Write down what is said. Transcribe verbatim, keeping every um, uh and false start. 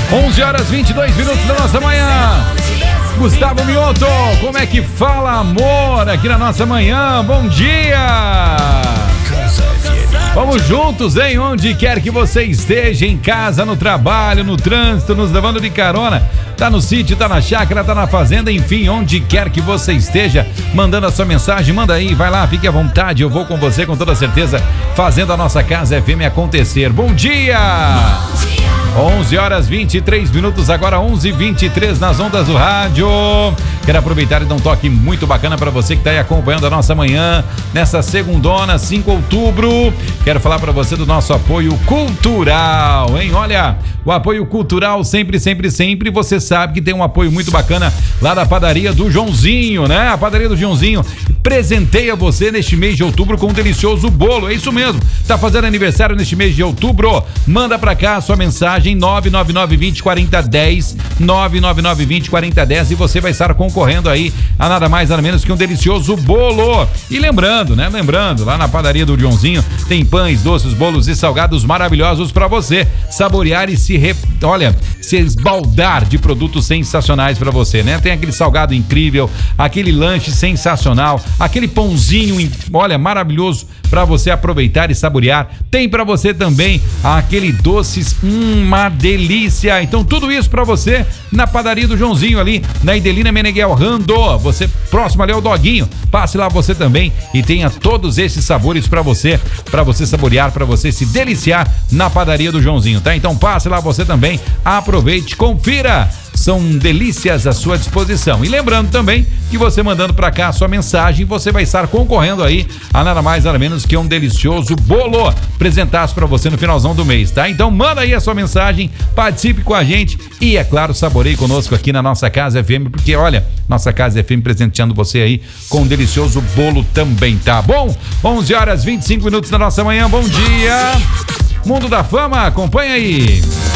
onze horas e vinte e dois minutos da nossa manhã. Gustavo Mioto, como é que fala, amor, aqui na nossa manhã? Bom dia! Vamos juntos, hein? Onde quer que você esteja, em casa, no trabalho, no trânsito, nos levando de carona, tá no sítio, tá na chácara, tá na fazenda, enfim, onde quer que você esteja, mandando a sua mensagem, manda aí, vai lá, fique à vontade, eu vou com você com toda certeza, fazendo a nossa Casa F M acontecer. Bom dia! onze horas e vinte e três minutos, agora onze e vinte e três nas ondas do rádio. Quero aproveitar e dar um toque muito bacana para você que está aí acompanhando a nossa manhã nessa segundona, cinco de outubro. Quero falar para você do nosso apoio cultural, hein? Olha, o apoio cultural sempre, sempre, sempre, você sabe que tem um apoio muito bacana lá da padaria do Joãozinho, né? A padaria do Joãozinho presenteia você neste mês de outubro com um delicioso bolo, é isso mesmo, tá fazendo aniversário neste mês de outubro, manda pra cá a sua mensagem nove nove nove vinte quarenta dez, nove nove nove vinte quarenta dez e você vai estar concorrendo aí a nada mais nada menos que um delicioso bolo. E lembrando, né, lembrando, lá na padaria do Joãozinho tem pães, doces, bolos e salgados maravilhosos pra você saborear e se, re... olha, se esbaldar de produtos sensacionais pra você, né? Tem aquele salgado incrível, aquele lanche sensacional, aquele pãozinho, olha, maravilhoso para você aproveitar e saborear. Tem para você também aquele doces, hum, uma delícia. Então tudo isso para você na padaria do Joãozinho ali, na Idelina Meneghel Rando, você próximo ali ao Doguinho. Passe lá você também e tenha todos esses sabores para você, para você saborear, para você se deliciar na padaria do Joãozinho, tá? Então passe lá você também, aproveite, confira. São delícias à sua disposição. E lembrando também que você mandando para cá a sua mensagem, você vai estar concorrendo aí a nada mais nada menos que um delicioso bolo apresentaço para você no finalzão do mês, tá? Então manda aí a sua mensagem, participe com a gente e, é claro, saboreie conosco aqui na nossa Casa F M, porque olha, nossa Casa F M presenteando você aí com um delicioso bolo também, tá bom? onze horas e vinte e cinco minutos da nossa manhã, bom dia! Mundo da Fama, acompanha aí!